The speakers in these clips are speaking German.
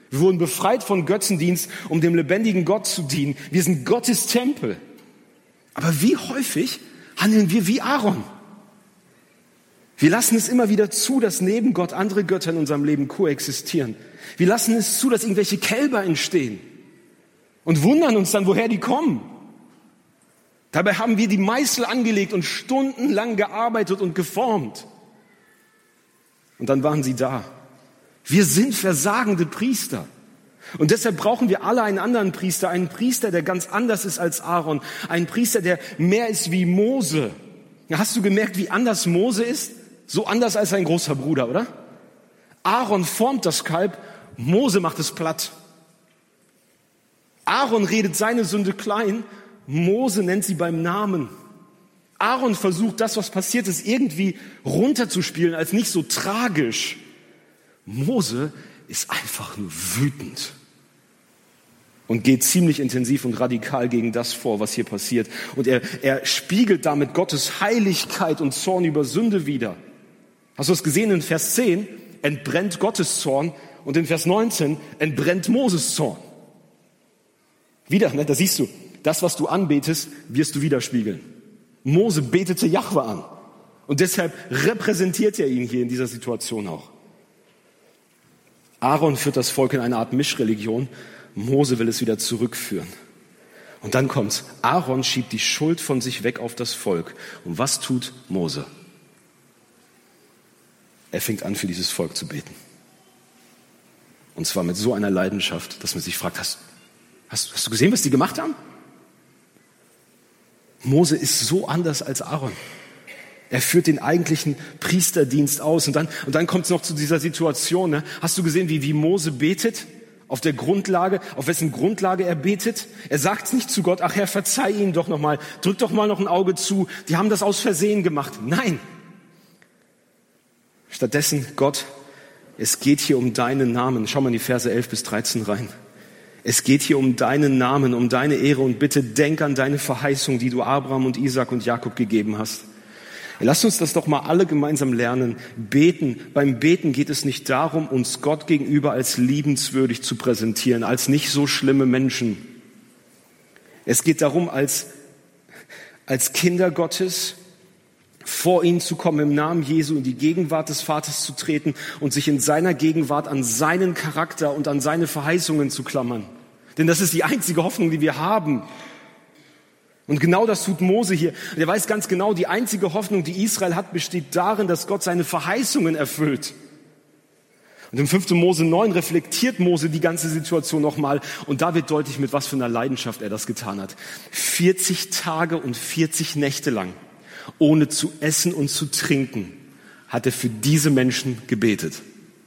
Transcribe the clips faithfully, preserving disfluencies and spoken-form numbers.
Wir wurden befreit von Götzendienst, um dem lebendigen Gott zu dienen. Wir sind Gottes Tempel. Aber wie häufig handeln wir wie Aaron? Wir lassen es immer wieder zu, dass neben Gott andere Götter in unserem Leben koexistieren. Wir lassen es zu, dass irgendwelche Kälber entstehen und wundern uns dann, woher die kommen. Dabei haben wir die Meißel angelegt und stundenlang gearbeitet und geformt. Und dann waren sie da. Wir sind versagende Priester. Und deshalb brauchen wir alle einen anderen Priester, einen Priester, der ganz anders ist als Aaron, einen Priester, der mehr ist wie Mose. Hast du gemerkt, wie anders Mose ist? So anders als sein großer Bruder, oder? Aaron formt das Kalb, Mose macht es platt. Aaron redet seine Sünde klein, Mose nennt sie beim Namen. Aaron versucht, das, was passiert ist, irgendwie runterzuspielen, als nicht so tragisch. Mose ist einfach nur wütend und geht ziemlich intensiv und radikal gegen das vor, was hier passiert. Und er, er spiegelt damit Gottes Heiligkeit und Zorn über Sünde wider. Hast du es gesehen? In Vers zehn entbrennt Gottes Zorn und in Vers neunzehn entbrennt Moses Zorn. Wieder, ne, da siehst du, das, was du anbetest, wirst du widerspiegeln. Mose betete Jahwe an und deshalb repräsentiert er ihn hier in dieser Situation auch. Aaron führt das Volk in eine Art Mischreligion, Mose will es wieder zurückführen. Und dann kommt's. Aaron schiebt die Schuld von sich weg auf das Volk. Und was tut Mose? Er fängt an, für dieses Volk zu beten. Und zwar mit so einer Leidenschaft, dass man sich fragt, hast, hast, hast du gesehen, was die gemacht haben? Mose ist so anders als Aaron. Er führt den eigentlichen Priesterdienst aus. Und dann, und dann kommt es noch zu dieser Situation. Ne? Hast du gesehen, wie, wie Mose betet? Auf der Grundlage, auf wessen Grundlage er betet? Er sagt nicht zu Gott, ach Herr, verzeih ihnen doch nochmal, drück doch mal noch ein Auge zu. Die haben das aus Versehen gemacht. Nein. Stattdessen, Gott, es geht hier um deinen Namen. Schau mal in die Verse elf bis dreizehn rein. Es geht hier um deinen Namen, um deine Ehre und bitte denk an deine Verheißung, die du Abraham und Isaac und Jakob gegeben hast. Lasst uns das doch mal alle gemeinsam lernen. Beten. Beim Beten geht es nicht darum, uns Gott gegenüber als liebenswürdig zu präsentieren, als nicht so schlimme Menschen. Es geht darum, als, als Kinder Gottes vor ihn zu kommen, im Namen Jesu in die Gegenwart des Vaters zu treten und sich in seiner Gegenwart an seinen Charakter und an seine Verheißungen zu klammern. Denn das ist die einzige Hoffnung, die wir haben. Und genau das tut Mose hier. Und er weiß ganz genau, die einzige Hoffnung, die Israel hat, besteht darin, dass Gott seine Verheißungen erfüllt. Und im fünften Mose neun reflektiert Mose die ganze Situation nochmal. Und da wird deutlich, mit was für einer Leidenschaft er das getan hat. vierzig Tage und vierzig Nächte lang, ohne zu essen und zu trinken, hat er für diese Menschen gebetet.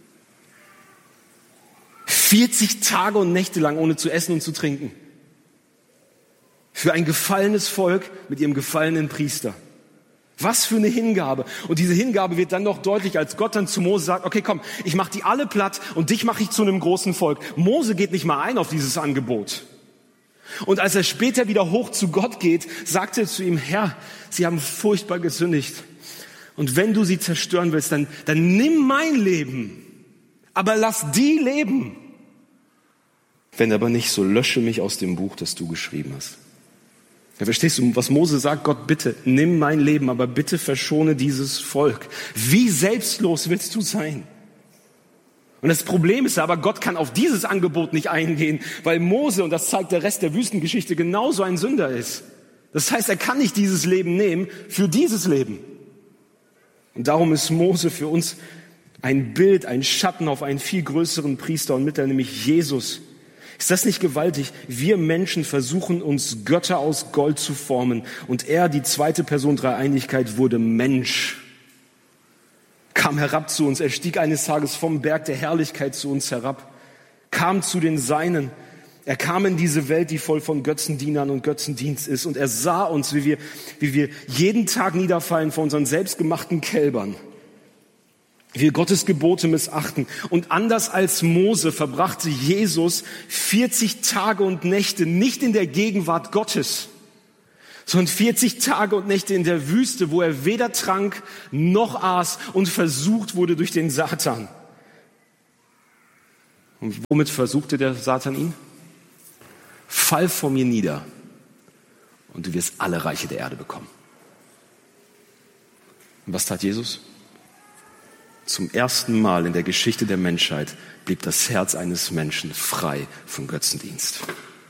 vierzig Tage und Nächte lang, ohne zu essen und zu trinken. Für ein gefallenes Volk mit ihrem gefallenen Priester. Was für eine Hingabe. Und diese Hingabe wird dann noch deutlich, als Gott dann zu Mose sagt, okay, komm, ich mache die alle platt und dich mache ich zu einem großen Volk. Mose geht nicht mal ein auf dieses Angebot. Und als er später wieder hoch zu Gott geht, sagt er zu ihm, Herr, sie haben furchtbar gesündigt. Und wenn du sie zerstören willst, dann, dann nimm mein Leben, aber lass die leben. Wenn aber nicht, so lösche mich aus dem Buch, das du geschrieben hast. Ja, verstehst du, was Mose sagt? Gott, bitte, nimm mein Leben, aber bitte verschone dieses Volk. Wie selbstlos willst du sein? Und das Problem ist aber, Gott kann auf dieses Angebot nicht eingehen, weil Mose, und das zeigt der Rest der Wüstengeschichte, genauso ein Sünder ist. Das heißt, er kann nicht dieses Leben nehmen für dieses Leben. Und darum ist Mose für uns ein Bild, ein Schatten auf einen viel größeren Priester und Mittler, nämlich Jesus. Ist das nicht gewaltig? Wir Menschen versuchen uns Götter aus Gold zu formen und er, die zweite Person Dreieinigkeit, wurde Mensch, kam herab zu uns, er stieg eines Tages vom Berg der Herrlichkeit zu uns herab, kam zu den Seinen, er kam in diese Welt, die voll von Götzendienern und Götzendienst ist und er sah uns, wie wir, wie wir jeden Tag niederfallen vor unseren selbstgemachten Kälbern. Wir Gottes Gebote missachten. Und anders als Mose verbrachte Jesus vierzig Tage und Nächte nicht in der Gegenwart Gottes, sondern vierzig Tage und Nächte in der Wüste, wo er weder trank noch aß und versucht wurde durch den Satan. Und womit versuchte der Satan ihn? Fall vor mir nieder und du wirst alle Reiche der Erde bekommen. Und was tat Jesus? Zum ersten Mal in der Geschichte der Menschheit blieb das Herz eines Menschen frei von Götzendienst.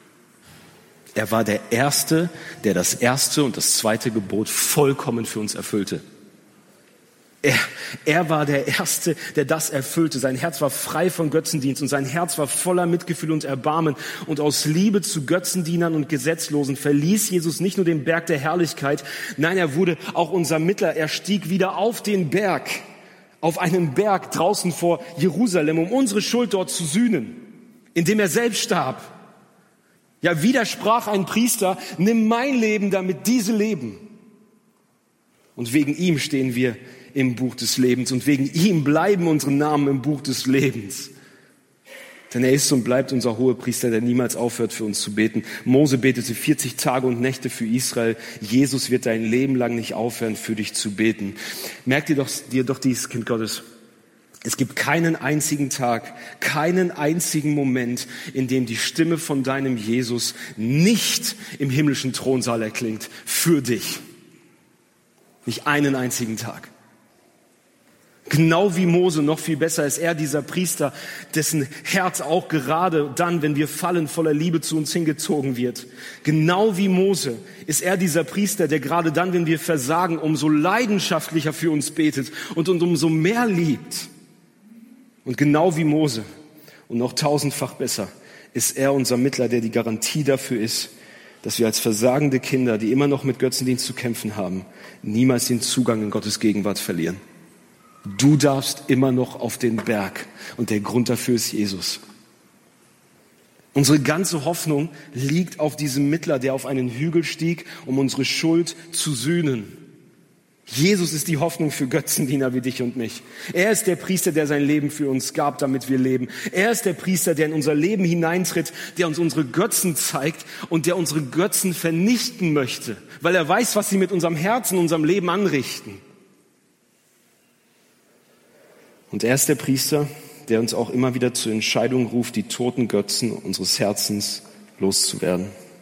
Er war der Erste, der das erste und das zweite Gebot vollkommen für uns erfüllte. Er, er war der Erste, der das erfüllte. Sein Herz war frei von Götzendienst und sein Herz war voller Mitgefühl und Erbarmen. Und aus Liebe zu Götzendienern und Gesetzlosen verließ Jesus nicht nur den Berg der Herrlichkeit, nein, er wurde auch unser Mittler. Er stieg wieder auf den Berg, auf einen Berg draußen vor Jerusalem, um unsere Schuld dort zu sühnen, indem er selbst starb. Ja, widersprach ein Priester, nimm mein Leben, damit diese leben. Und wegen ihm stehen wir im Buch des Lebens und wegen ihm bleiben unsere Namen im Buch des Lebens. Denn er ist und bleibt unser Hohepriester, der niemals aufhört, für uns zu beten. Mose betete vierzig Tage und Nächte für Israel. Jesus wird dein Leben lang nicht aufhören, für dich zu beten. Merkt dir doch, dir doch dies, Kind Gottes. Es gibt keinen einzigen Tag, keinen einzigen Moment, in dem die Stimme von deinem Jesus nicht im himmlischen Thronsaal erklingt. Für dich. Nicht einen einzigen Tag. Genau wie Mose, noch viel besser ist er dieser Priester, dessen Herz auch gerade dann, wenn wir fallen, voller Liebe zu uns hingezogen wird. Genau wie Mose ist er dieser Priester, der gerade dann, wenn wir versagen, umso leidenschaftlicher für uns betet und uns umso mehr liebt. Und genau wie Mose und noch tausendfach besser ist er unser Mittler, der die Garantie dafür ist, dass wir als versagende Kinder, die immer noch mit Götzendienst zu kämpfen haben, niemals den Zugang in Gottes Gegenwart verlieren. Du darfst immer noch auf den Berg und der Grund dafür ist Jesus. Unsere ganze Hoffnung liegt auf diesem Mittler, der auf einen Hügel stieg, um unsere Schuld zu sühnen. Jesus ist die Hoffnung für Götzendiener wie dich und mich. Er ist der Priester, der sein Leben für uns gab, damit wir leben. Er ist der Priester, der in unser Leben hineintritt, der uns unsere Götzen zeigt und der unsere Götzen vernichten möchte, weil er weiß, was sie mit unserem Herzen, unserem Leben anrichten. Und er ist der Priester, der uns auch immer wieder zur Entscheidung ruft, die toten Götzen unseres Herzens loszuwerden.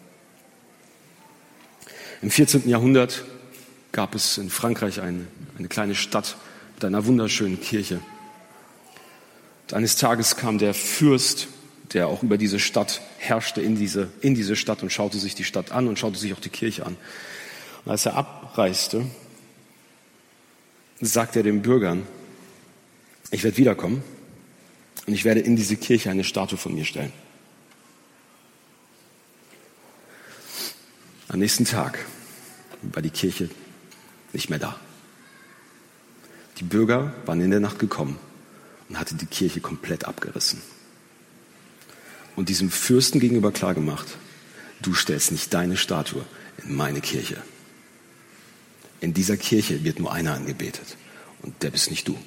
Im vierzehnten Jahrhundert gab es in Frankreich eine, eine kleine Stadt mit einer wunderschönen Kirche. Und eines Tages kam der Fürst, der auch über diese Stadt herrschte, in diese, in diese Stadt und schaute sich die Stadt an und schaute sich auch die Kirche an. Und als er abreiste, sagte er den Bürgern, ich werde wiederkommen und ich werde in diese Kirche eine Statue von mir stellen. Am nächsten Tag war die Kirche nicht mehr da. Die Bürger waren in der Nacht gekommen und hatten die Kirche komplett abgerissen. Und diesem Fürsten gegenüber klargemacht, du stellst nicht deine Statue in meine Kirche. In dieser Kirche wird nur einer angebetet und der bist nicht du.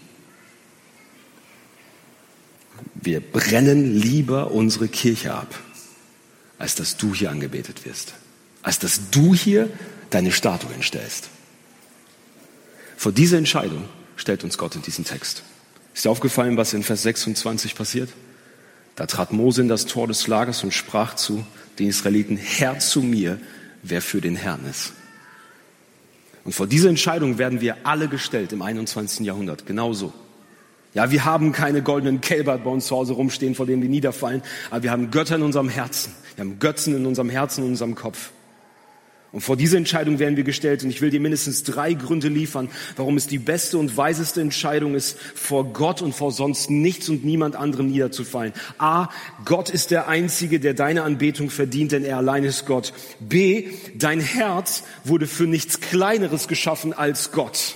Wir brennen lieber unsere Kirche ab, als dass du hier angebetet wirst. Als dass du hier deine Statue hinstellst. Vor dieser Entscheidung stellt uns Gott in diesen Text. Ist dir aufgefallen, was in Vers sechsundzwanzig passiert? Da trat Mose in das Tor des Lagers und sprach zu den Israeliten, Herr zu mir, wer für den Herrn ist. Und vor dieser Entscheidung werden wir alle gestellt im einundzwanzigsten Jahrhundert. Genauso. Ja, wir haben keine goldenen Kälber bei uns zu Hause rumstehen, vor denen wir niederfallen, aber wir haben Götter in unserem Herzen. Wir haben Götzen in unserem Herzen, in unserem Kopf. Und vor diese Entscheidung werden wir gestellt. Und ich will dir mindestens drei Gründe liefern, warum es die beste und weiseste Entscheidung ist, vor Gott und vor sonst nichts und niemand anderem niederzufallen. A, Gott ist der Einzige, der deine Anbetung verdient, denn er allein ist Gott. B, dein Herz wurde für nichts Kleineres geschaffen als Gott.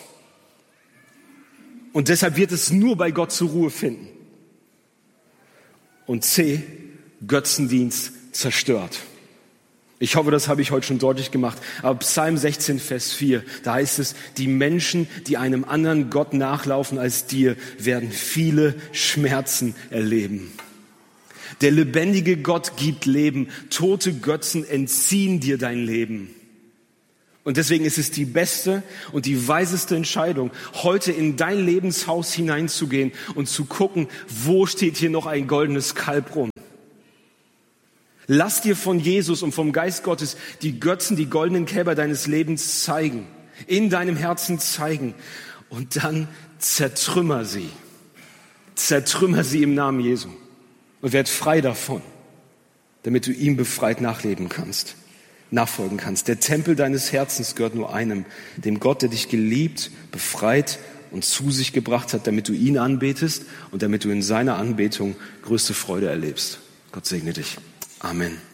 Und deshalb wird es nur bei Gott zur Ruhe finden. Und C, Götzendienst zerstört. Ich hoffe, das habe ich heute schon deutlich gemacht. Aber Psalm sechzehn, Vers vier, da heißt es, die Menschen, die einem anderen Gott nachlaufen als dir, werden viele Schmerzen erleben. Der lebendige Gott gibt Leben. Tote Götzen entziehen dir dein Leben. Und deswegen ist es die beste und die weiseste Entscheidung, heute in dein Lebenshaus hineinzugehen und zu gucken, wo steht hier noch ein goldenes Kalb rum. Lass dir von Jesus und vom Geist Gottes die Götzen, die goldenen Kälber deines Lebens zeigen, in deinem Herzen zeigen. Und dann zertrümmer sie. Zertrümmer sie im Namen Jesu und werd frei davon, damit du ihm befreit nachleben kannst. nachfolgen kannst. Der Tempel deines Herzens gehört nur einem, dem Gott, der dich geliebt, befreit und zu sich gebracht hat, damit du ihn anbetest und damit du in seiner Anbetung größte Freude erlebst. Gott segne dich. Amen.